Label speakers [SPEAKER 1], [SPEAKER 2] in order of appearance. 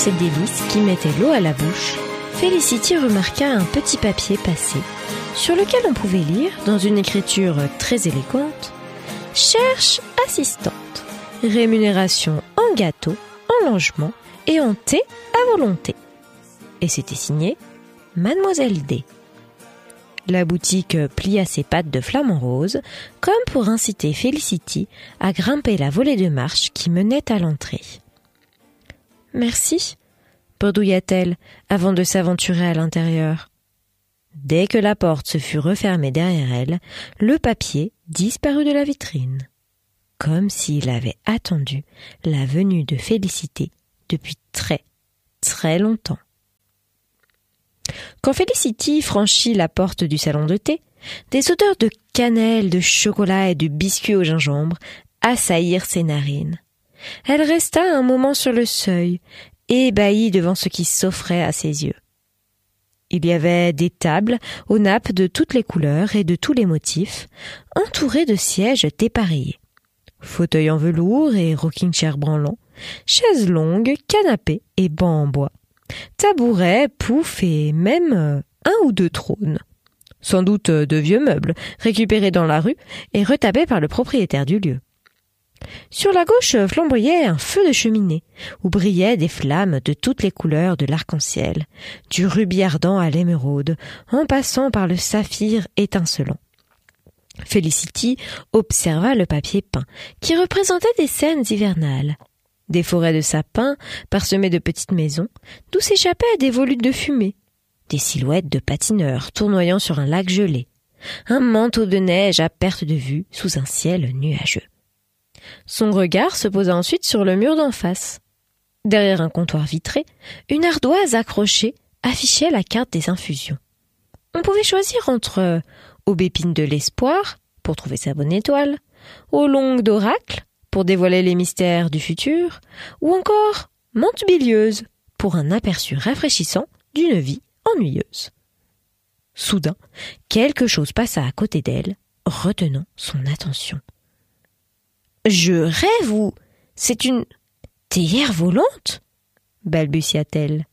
[SPEAKER 1] ces délices qui mettaient l'eau à la bouche, Félicity remarqua un petit papier passé, sur lequel on pouvait lire, dans une écriture très élégante, « Cherche assistante, rémunération en gâteau, en logement et en thé à volonté. » Et c'était signé « Mademoiselle D ». La boutique plia ses pattes de flamant rose, comme pour inciter Félicity à grimper la volée de marche qui menait à l'entrée. « Merci », bredouilla-t-elle avant de s'aventurer à l'intérieur. Dès que la porte se fut refermée derrière elle, le papier disparut de la vitrine, comme s'il avait attendu la venue de Félicité depuis très, très longtemps. Quand Félicity franchit la porte du salon de thé, des odeurs de cannelle, de chocolat et de biscuits au gingembre assaillirent ses narines. Elle resta un moment sur le seuil, ébahie devant ce qui s'offrait à ses yeux. Il y avait des tables aux nappes de toutes les couleurs et de tous les motifs, entourées de sièges dépareillés. Fauteuils en velours et rocking-chairs branlants, chaises longues, canapés et bancs en bois, tabourets, poufs et même un ou deux trônes. Sans doute de vieux meubles, récupérés dans la rue et retapés par le propriétaire du lieu. Sur la gauche flamboyait un feu de cheminée, où brillaient des flammes de toutes les couleurs de l'arc-en-ciel, du rubis ardent à l'émeraude, en passant par le saphir étincelant. Félicity observa le papier peint, qui représentait des scènes hivernales. Des forêts de sapins parsemées de petites maisons, d'où s'échappaient des volutes de fumée, des silhouettes de patineurs tournoyant sur un lac gelé, un manteau de neige à perte de vue sous un ciel nuageux. Son regard se posa ensuite sur le mur d'en face. Derrière un comptoir vitré, une ardoise accrochée affichait la carte des infusions. On pouvait choisir entre aubépine de l'espoir, pour trouver sa bonne étoile, aux longues d'oracle, pour dévoiler les mystères du futur, ou encore menthe bilieuse, pour un aperçu rafraîchissant d'une vie ennuyeuse. Soudain, quelque chose passa à côté d'elle, retenant son attention. « Je rêve ou c'est une théière volante ?» balbutia-t-elle.